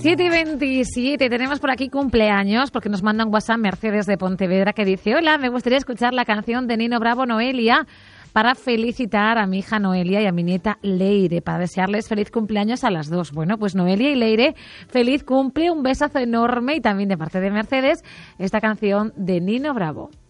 7:27, tenemos por aquí cumpleaños porque nos manda un WhatsApp Mercedes de Pontevedra que dice: hola, me gustaría escuchar la canción de Nino Bravo, Noelia, para felicitar a mi hija Noelia y a mi nieta Leire, para desearles feliz cumpleaños a las dos. Bueno, pues Noelia y Leire, feliz cumple, un besazo enorme y también de parte de Mercedes esta canción de Nino Bravo.